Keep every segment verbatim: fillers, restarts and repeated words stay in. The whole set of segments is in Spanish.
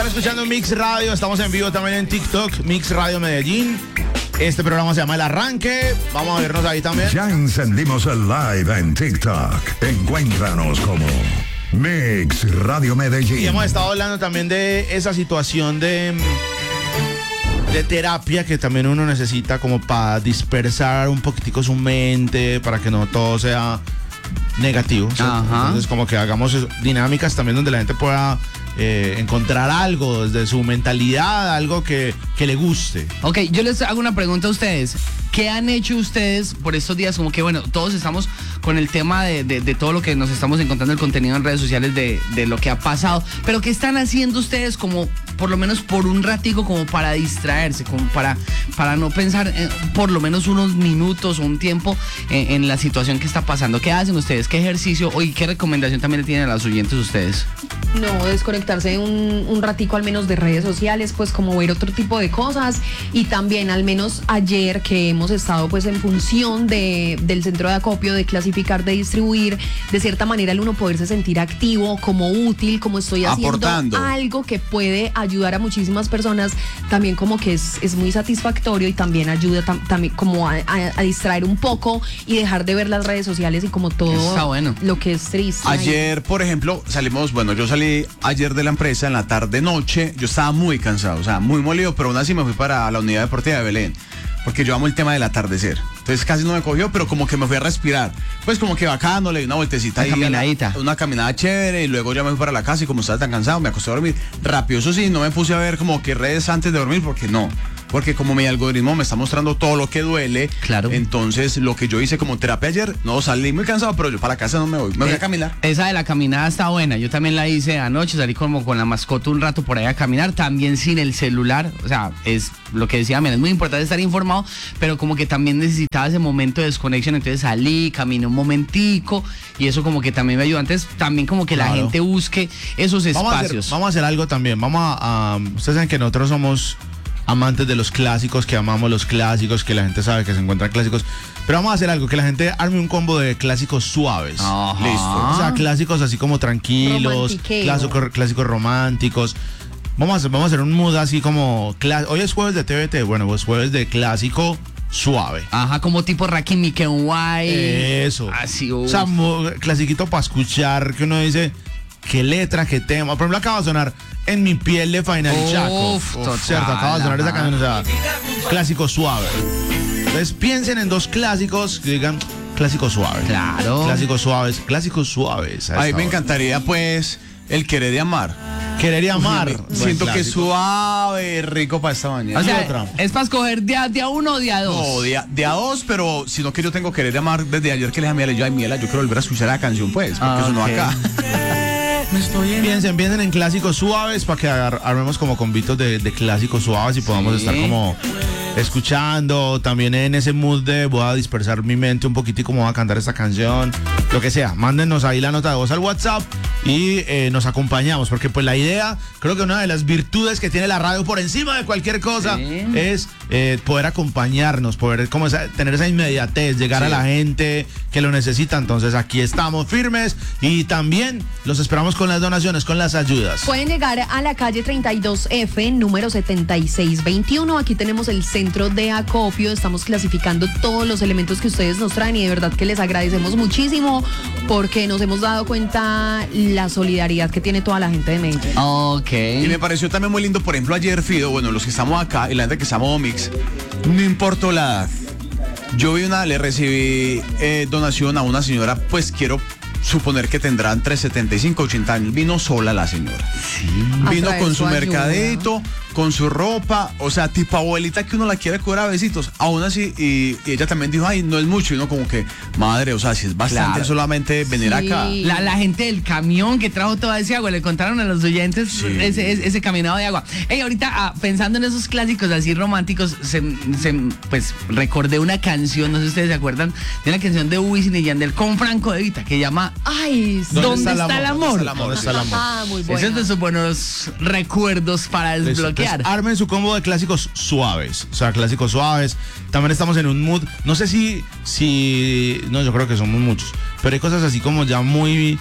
Están escuchando Mix Radio, estamos en vivo también en TikTok, Mix Radio Medellín. Este programa se llama El Arranque. Vamos a vernos ahí también. Ya encendimos el live en TikTok. Encuéntranos como Mix Radio Medellín. Y hemos estado hablando también de esa situación de, de terapia que también uno necesita como para dispersar un poquitico su mente, para que no todo sea negativo. Entonces como que hagamos dinámicas también donde la gente pueda eh, encontrar algo desde su mentalidad, algo que, que le guste. Ok, yo les hago una pregunta a ustedes. ¿Qué han hecho ustedes por estos días? Como que, bueno, todos estamos con el tema de, de, de todo lo que nos estamos encontrando, el contenido en redes sociales de, de lo que ha pasado. Pero ¿qué están haciendo ustedes como, por lo menos por un ratico, como para distraerse, como para, para no pensar en, por lo menos unos minutos o un tiempo en, en la situación que está pasando? ¿Qué hacen ustedes? ¿Qué ejercicio o y qué recomendación también le tienen a los oyentes ustedes? No, desconectarse un, un ratico al menos de redes sociales, pues como ver otro tipo de cosas. Y también al menos ayer que hemos estado pues en función de, del centro de acopio, de clasificar, de distribuir, de cierta manera el uno poderse sentir activo, como útil, como estoy haciendo aportando algo que puede ayudar a muchísimas personas, también como que es, es muy satisfactorio y también ayuda tam, también como a, a, a distraer un poco y dejar de ver las redes sociales y como todo Está bueno. Lo que es triste. Ayer, por ejemplo, salimos, bueno, yo salí ayer de la empresa en la tarde noche, yo estaba muy cansado, o sea, muy molido, pero aún así me fui para la unidad deportiva de Belén, porque yo amo el tema del atardecer. Entonces casi no me cogió, pero como que me fui a respirar. Pues como que bacano, le di una vueltecita una ahí. Caminadita. La, una caminada chévere, y luego ya me fui para la casa y como estaba tan cansado, me acosté a dormir. Rápido, eso sí, no me puse a ver como que redes antes de dormir, porque no. Porque como mi algoritmo me está mostrando todo lo que duele, claro. Entonces lo que yo hice como terapia ayer, no salí muy cansado, pero yo para la casa no me voy, me voy eh, a caminar. Esa de la caminada está buena, yo también la hice anoche, salí como con la mascota un rato por ahí a caminar, también sin el celular, o sea, es lo que decía, es muy importante estar informado, pero como que también necesitaba ese momento de desconexión, entonces salí, caminé un momentico y eso como que también me ayudó. Antes también como que claro. La gente busque esos espacios. Vamos a hacer, vamos a hacer algo también, vamos a, a ustedes saben que nosotros somos amantes de los clásicos, que amamos los clásicos, que la gente sabe que se encuentran clásicos, pero vamos a hacer algo, que la gente arme un combo de clásicos suaves. Ajá. Listo. O sea, clásicos así como tranquilos, clásicos, clásicos románticos. Vamos a hacer, vamos a hacer un mood así como, hoy es jueves de T V T, bueno, pues jueves de clásico suave. Ajá, como tipo Rakim y Kenway. Eso. Así, uf. O sea, clasiquito para escuchar, que uno dice, qué letra, qué tema. Por ejemplo, acaba de sonar En mi piel de Final Chaco. Uf, total, cierto, acaba de sonar ajá. esa canción, o sea, clásico suave. Entonces piensen en dos clásicos que digan clásicos suaves. Claro. Clásicos suaves, clásicos suaves. A mí me hora. encantaría pues el querer y amar. Querer y amar. Uf, siento que es suave, rico para esta mañana. O sea, otra. es para escoger de a, de a uno o de a dos. No, de a, de a dos, pero sino que yo tengo querer y amar desde ayer que le dije a Miela, yo, ay Miela, yo quiero volver a escuchar la canción pues, porque Ah, sonó okay. acá. Piensen, piensen en clásicos suaves para que agar, armemos como convitos de, de clásicos suaves y podamos Sí. estar como escuchando, también en ese mood de voy a dispersar mi mente un poquitico, voy a cantar esta canción, lo que sea. Mándenos ahí la nota de voz al WhatsApp y eh, nos acompañamos, porque pues la idea, creo que una de las virtudes que tiene la radio por encima de cualquier cosa sí. es eh, poder acompañarnos, poder como esa, tener esa inmediatez, llegar sí. a la gente que lo necesita. Entonces aquí estamos firmes y también los esperamos con las donaciones, con las ayudas. Pueden llegar a la calle treinta y dos F, número setenta y seis veintiuno. Aquí tenemos el centro de acopio. Estamos clasificando todos los elementos que ustedes nos traen y de verdad que les agradecemos muchísimo porque nos hemos dado cuenta la solidaridad que tiene toda la gente de Medellín. Ok. Y me pareció también muy lindo, por ejemplo, ayer, Fido, bueno, los que estamos acá y la gente que estamos en Mix, no importa la edad. Yo vi una, le recibí eh, donación a una señora, pues quiero suponer que tendrá entre setenta y cinco y ochenta años. Vino sola la señora. Sí. Vino con su ayuda. mercadito, con su ropa, o sea, tipo abuelita que uno la quiere curar a besitos. Aún así, y, y ella también dijo, ay, no es mucho. Y uno como que, madre, o sea, si es bastante Claro. solamente venir Sí. acá. La, la gente del camión que trajo toda ese agua, le contaron a los oyentes Sí. ese, ese, ese caminado de agua. Hey, ahorita ah, pensando en esos clásicos así románticos, se, se, pues recordé una canción, no sé si ustedes se acuerdan, de una canción de Wisin y Yandel con Franco De Vita que llama Ay, ¿Dónde, está, el amor? ¿Dónde está el amor? Ah, muy Ese es bueno. de sus buenos recuerdos para desbloquear. Entonces, armen su combo de clásicos suaves, o sea, clásicos suaves. También estamos en un mood, no sé si, si, no, yo creo que somos muchos, pero hay cosas así como ya muy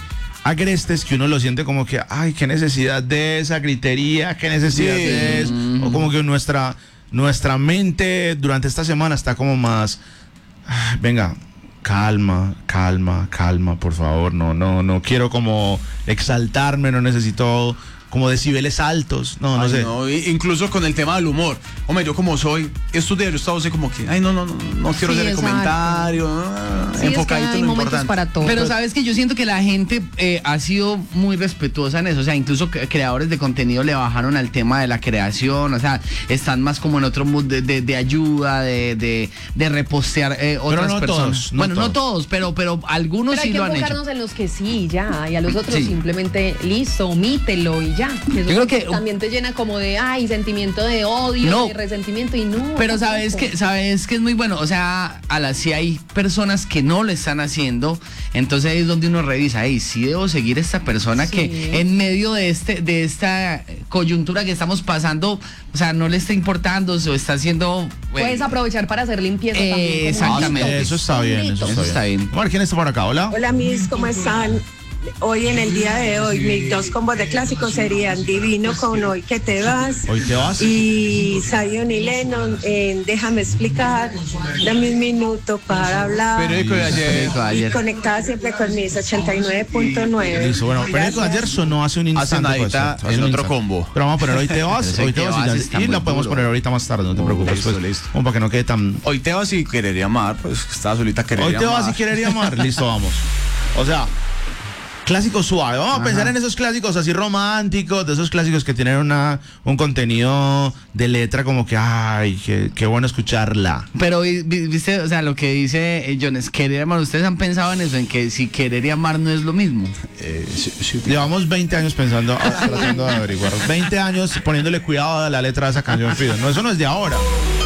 agrestes que uno lo siente como que, ay, qué necesidad de esa gritería, qué necesidad Sí. de eso. O como que nuestra, nuestra mente durante esta semana está como más, ah, venga, calma, calma, calma, por favor. No, no, no quiero como exaltarme, no necesito como decibeles altos. No, no Ay, sé. no, i- incluso con el tema del humor. Hombre, yo como soy, estos días yo estaba así como que, ay, no, no, no, no quiero Sí, hacer el exacto. comentario. ah, Sí, es que enfocadito hay en lo momentos importante. para todo. Pero sabes que yo siento que la gente eh, ha sido muy respetuosa en eso, o sea, incluso cre- creadores de contenido le bajaron al tema de la creación, o sea, están más como en otro mood de, de- de ayuda, de, de, de repostear eh, otras no personas. todos, no bueno, no todos. todos, pero, pero algunos Pero hay sí que lo han hecho. enfocarnos en los que sí, ya, y a los otros Sí. simplemente listo, omítelo y ya. Eso Yo creo que- también te llena como de, ay, sentimiento de odio, No. de resentimiento y no. Pero sabes tampoco. que, sabes que es muy bueno, o sea, a las si hay personas que no lo están haciendo, entonces ahí es donde uno revisa, hey, sí debo seguir a esta persona Sí. que en medio de este, de esta coyuntura que estamos pasando, o sea, no le está importando, o está haciendo. Puedes bueno, aprovechar para hacer limpieza Eh, también. como exactamente. un Eso está bien, eso Bonito. está Eso está bien. bien. Vamos a ver quién está por acá, hola. Hola mis, ¿cómo están? Hoy en el día de hoy, mis dos combos de clásicos serían Divino con Hoy que te vas. Hoy te vas. Y Zion y Lennon en Déjame explicar. Dame un minuto para hablar. Periódico de ayer. Periódico de Y ayer. conectada siempre con mis ochenta y nueve punto nueve. Listo, bueno, pero ayer sonó hace un instante. nadita por cierto, hace en un otro instante. combo. Pero vamos a poner hoy te vas, Ese hoy te te vas y, vas ya- está y muy la podemos duro. poner ahorita más tarde, no te Oh, preocupes. listo, pues, listo. Como para que no quede tan. Hoy te vas y querería amar, pues estaba solita Hoy querería te vas amar. y querería amar. Listo, vamos. O sea, clásico suave. Vamos a pensar en esos clásicos así románticos, de esos clásicos que tienen una, un contenido de letra como que, ay, qué, qué bueno escucharla. Pero vi- vi- viste, o sea, lo que dice eh, Jones, querer amar, ¿ustedes han pensado en eso? En que si querer y amar no es lo mismo. Eh, sí, sí. Llevamos veinte años pensando, ah, tratando de averiguar. veinte años poniéndole cuidado a la letra de esa canción, Fido. No, eso no es de ahora.